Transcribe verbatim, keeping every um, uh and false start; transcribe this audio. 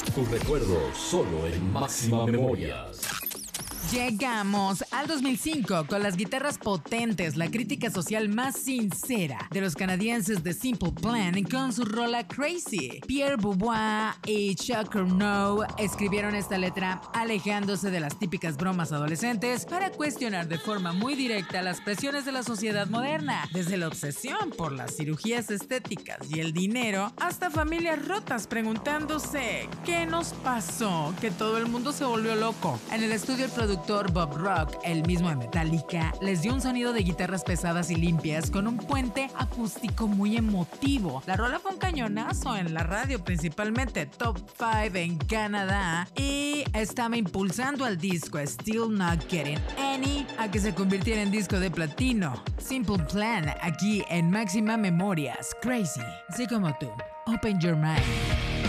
tus recuerdos solo en Máxima Memorias. Llegamos al dos mil cinco con las guitarras potentes, la crítica social más sincera de los canadienses de Simple Plan con su rola Crazy. Pierre Beauvoir y Chuck Corneau escribieron esta letra alejándose de las típicas bromas adolescentes para cuestionar de forma muy directa las presiones de la sociedad moderna, desde la obsesión por las cirugías estéticas y el dinero hasta familias rotas preguntándose ¿qué nos pasó? Que todo el mundo se volvió loco. En el estudio el productor Bob Rock, el mismo de Metallica, les dio un sonido de guitarras pesadas y limpias con un puente acústico muy emotivo. La rola fue un cañonazo en la radio, principalmente top cinco en Canadá, y estaba impulsando al disco Still Not Getting Any a que se convirtiera en disco de platino. Simple Plan, aquí en Máxima Memorias. Crazy, así como tú. Open your mind.